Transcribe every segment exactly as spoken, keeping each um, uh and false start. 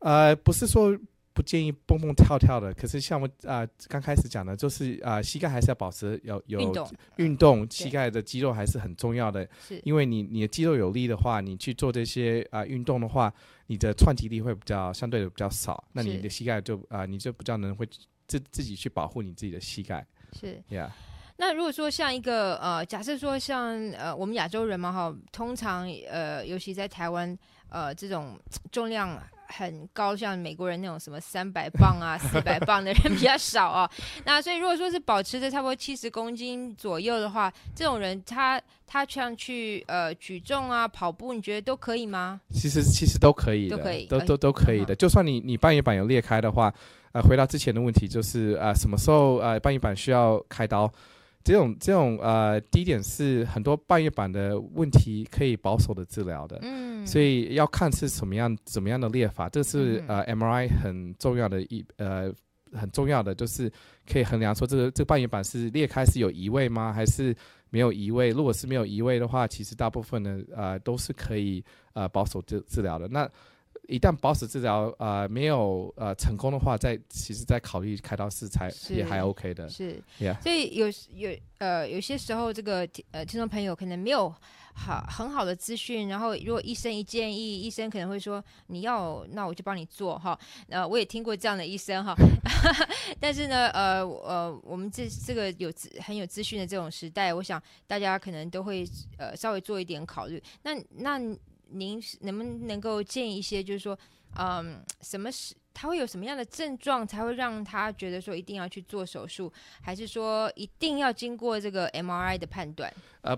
呃，不是说不建议蹦蹦跳跳的，可是像我啊刚、呃、开始讲的，就是啊、呃、膝盖还是要保持有有运动， 运动， 嗯、 膝盖的肌肉还是很重要的。 是， 因为你你的肌肉有力的话，你去做这些啊、呃、运动的话，你的串体力会比较相对的比较少，那你的膝盖就啊、呃、你就比较能会自自己去保护你自己的膝盖。 是 ，Yeah。 那如果说像一个呃，假设说像呃我们亚洲人嘛哈，通常呃尤其在台湾呃这种重量很高，像美国人那种什么三百磅啊、四百磅的人比较少啊。那所以如果说是保持着差不多七十公斤左右的话，这种人他他像去呃举重啊、跑步，你觉得都可以吗？ 其实其实都可以的， 都可以， 都都都可以的。嗯、就算你你半月板有裂开的话，呃，回到之前的问题就是呃什么时候呃半月板需要开刀？这种这种呃，第一点是很多半月板的问题可以保守的治疗的，嗯，所以要看是什么样怎么样的裂法，这是、嗯、呃 M R I 很重要的一呃很重要的，就是可以衡量说这个这个半月板是裂开是有移位吗，还是没有移位？如果是没有移位的话，其实大部分的呃都是可以呃保守治治疗的。那一旦保守治疗呃没有呃成功的话，再其实再考虑开刀式才也还 OK 的。 是， yeah. 所以有有呃有些时候这个呃听众朋友可能没有好很好的资讯，然后如果医生一建议，医生可能会说你要那我就帮你做哈。呃，我也听过这样的医生哈，但是呢呃呃我们这这个有很有资讯的这种时代，我想大家可能都会呃稍微做一点考虑。那那。您能不能够建议一些，就是说，嗯，什么是他会有什么样的症状才会让他觉得说一定要去做手术，还是说一定要经过这个 M R I 的判断？ 呃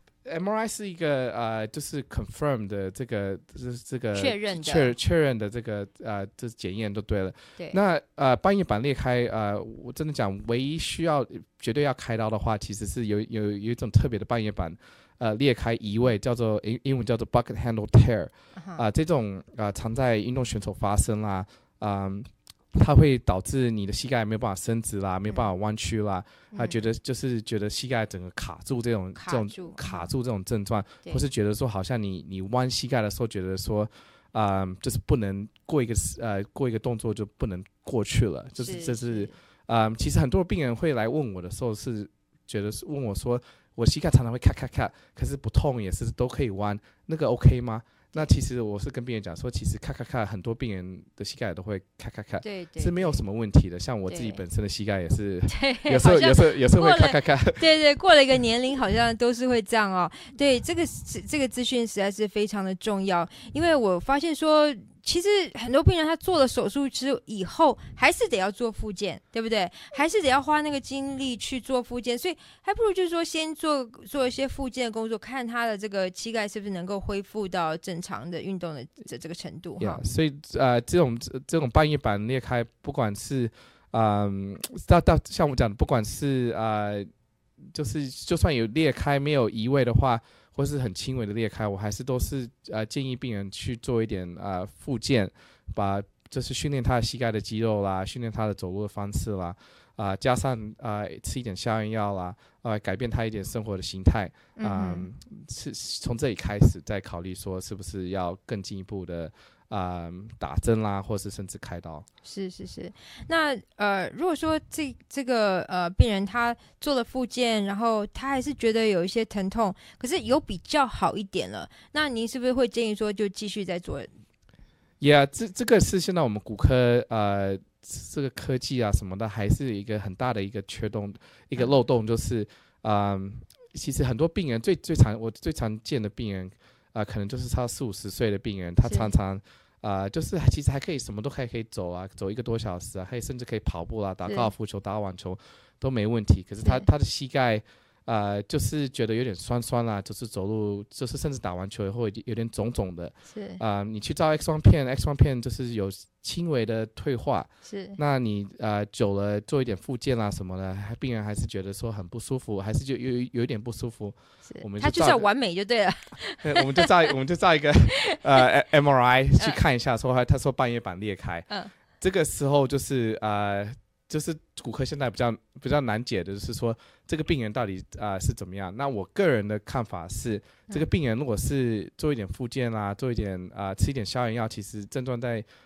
，M R I 是一个呃，就是 confirm 的这个这这个确认的确确认的这个呃，这检验都对了。 对。 那呃，半月板裂开，呃，我真的讲，唯一需要绝对要开刀的话，其实是有有有一种特别的半月板。呃，裂开移位叫做英英文叫做 bucket handle tear， 啊、呃，这种啊、呃、常在运动选手发生啦，嗯、呃，它会导致你的膝盖没有办法伸直啦，没有办法弯曲啦，他、嗯、觉得就是觉得膝盖整个卡住这种这种卡住这种症状，嗯、或是觉得说好像你你弯膝盖的时候觉得说，啊、呃，就是不能过一个呃过一个动作就不能过去了，就是这是啊、呃，其实很多病人会来问我的时候是觉得是问我说。我膝盖常常会咔咔咔，可是不痛也是都可以弯，那个 OK 吗？那其实我是跟病人讲说，其实咔咔咔，很多病人的膝盖都会咔咔咔， 对对， 是没有什么问题的。像我自己本身的膝盖也是，有时候有时候有时候会咔咔咔。 对对，过了一个年龄，好像都是会这样哦。对，这个这个资讯实在是非常的重要，因为我发现说。其实很多病人他做了手术之以后，还是得要做复健，对不对？还是得要花那个精力去做复健，所以还不如就是说先做做一些复健的工作，看他的这个膝盖是不是能够恢复到正常的运动的这这个程度。 Yeah, 所以呃，这种这种半月板裂开，不管是嗯、呃，到到像我讲的，不管是呃，就是就算有裂开没有移位的话。或是很轻微的裂开，我还是都是呃建议病人去做一点呃复健，把就是训练他的膝盖的肌肉啦，训练他的走路的方式啦，啊、呃、加上呃吃一点消炎药啦，呃改变他一点生活的形态，啊、呃、是从这里开始再考虑说是不是要更进一步的。呃，打针啦，或是甚至开刀。 是是是，那呃，如果说这这个呃病人他做了复健，然后他还是觉得有一些疼痛，可是有比较好一点了，那您是不是会建议说就继续再做 ？Yeah， 这这个是现在我们骨科呃这个科技啊什么的，还是一个很大的一个缺洞，一个漏洞，就是嗯、呃，其实很多病人最最常我最常见的病人。啊、呃，可能就是超四五十岁的病人，他常常啊、呃，就是其实还可以什么都还可以走啊，走一个多小时啊，还甚至可以跑步啦、啊，打高尔夫球、打网球都没问题。可是他他的膝盖呃，就是觉得有点酸酸啦、啊，就是走路，就是甚至打完球以后有点肿肿的。 是啊、呃，你去照 X 光片 ，X 光片就是有轻微的退化。 是，那你呃久了做一点复健啦什么的，病人还是觉得说很不舒服，还是就有有一点不舒服。 我们就他就是要完美就对了。 对，我们就照我们就照一个呃 M R I 去看一下，说他他说半月板裂开。嗯，这个时候就是呃。就是骨科现在比较比较难解的，就是说这个病人到底啊、呃、是怎么样？那我个人的看法是，这个病人如果是做一点复健啦，做一点啊、呃、吃一点消炎药，其实症状在